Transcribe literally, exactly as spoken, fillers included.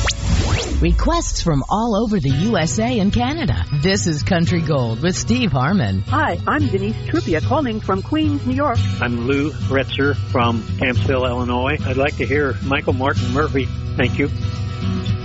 Requests from all over the U S A and Canada. This is Country Gold with Steve Harmon. Hi, I'm Denise Trupia calling from Queens, New York. I'm Lou Retzer from Campsville, Illinois. I'd like to hear Michael Martin Murphey. Thank you.